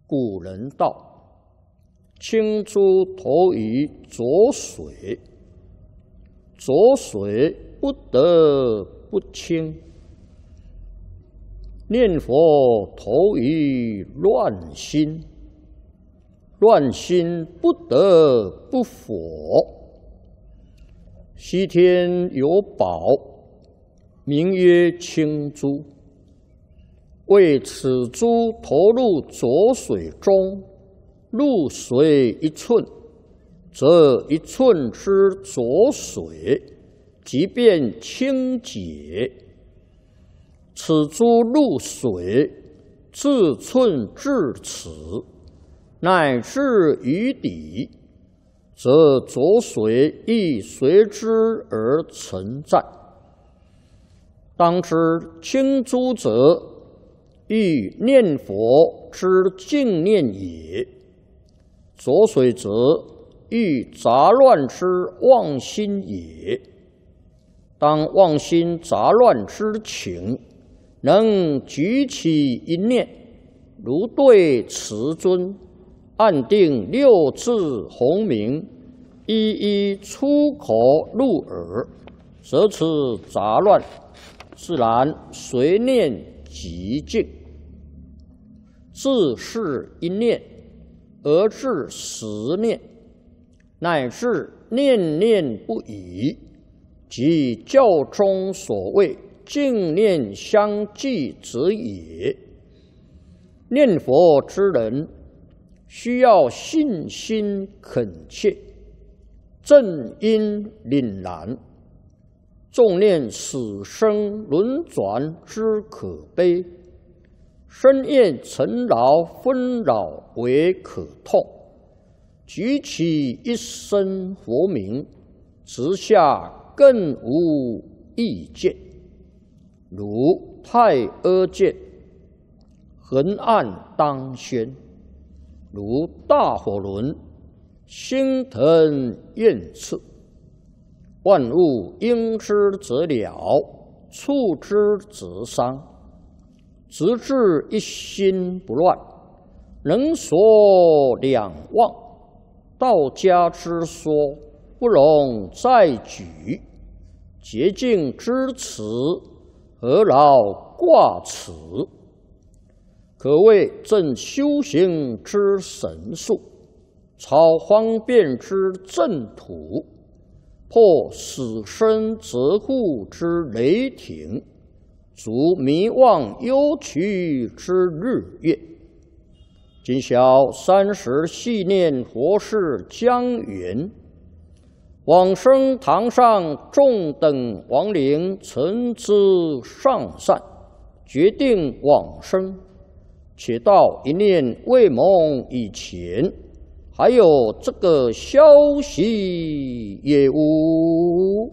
古人道：青珠投于浊水，浊水不得不清。念佛投于乱心，乱心不得不佛。西天有宝，名曰青珠。为此珠投入浊水中，入水1寸，则1寸之浊水即变清洁。此珠入水，自寸至此，乃至于底，则浊水亦随之而存在。当知清珠者，欲念佛之净念也；浊水则，欲杂乱之妄心也。当妄心杂乱之情，能举起一念，如对慈尊，按定6字洪名，一一出口入耳，则此杂乱自然随念即净。自是一念而至10念，乃至念念不已，即教中所谓净念相继者也。念佛之人，需要信心恳切，正因凛然，重念死生轮转之可悲，深厌尘劳纷扰为可痛，举起一声佛名，直下更无意见。如太阿剑，横按当宣；如大火轮，星腾焰炽。万物应之则了，触之则伤。直至一心不乱，能所两忘。道家之说，不容再举。洁净之词，何劳挂齿？可谓正修行之神术，超方便之正途，破死生责护之雷霆，足迷妄忧屈之日月。今晓30系念佛事将圆，往生堂上众等亡灵曾知上善，决定往生。且到一念未蒙以前，还有这个消息也无。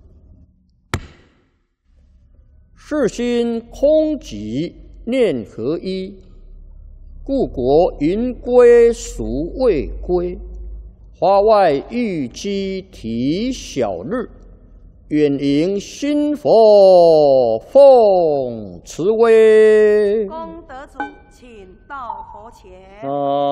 世心空寂，念合一，故国云归孰未归？花外玉鸡啼晓日，远迎新佛奉慈威。 功德主，请到佛前。